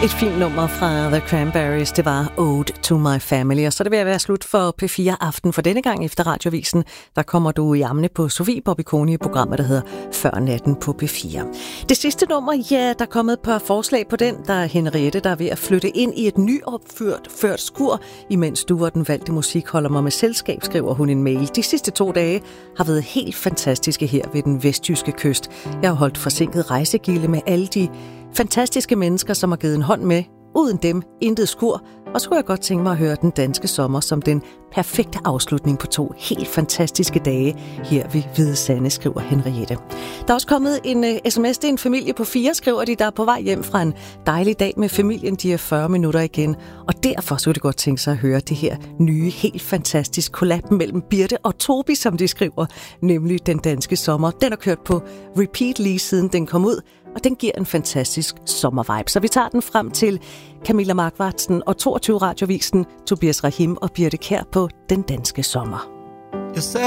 Et fint nummer fra The Cranberries, det var Ode to My Family. Og så er det ved at være slut for P4 Aften for denne gang efter Radiovisen. Der kommer du i armene på Sofie Bobby i programmet, der hedder Før Natten på P4. Det sidste nummer, ja, der er kommet et par forslag på den. Der er Henriette, der er ved at flytte ind i et nyopført skur, imens du og den valgte musik holder mig med selskab, skriver hun en mail. De sidste 2 dage har været helt fantastiske her ved den vestjyske kyst. Jeg har holdt forsinket rejsegilde med alle de fantastiske mennesker, som har givet en hånd med. Uden dem, intet skur. Og så kunne jeg godt tænke mig at høre den danske sommer som den perfekte afslutning på 2 helt fantastiske dage her ved Hvide Sande, skriver Henriette. Der er også kommet en sms til en familie på 4, skriver de, der er på vej hjem fra en dejlig dag med familien. De er 40 minutter igen, og derfor så kunne de godt tænke sig at høre det her nye, helt fantastisk collab mellem Birte og Tobi, som de skriver, nemlig Den Danske Sommer. Den har kørt på repeat lige siden den kom ud, og den giver en fantastisk sommervibe. Så vi tager den frem til Camilla Markvartsen og 22 Radiovisen, Tobias Rahim og Birte Kjær på Den Danske Sommer.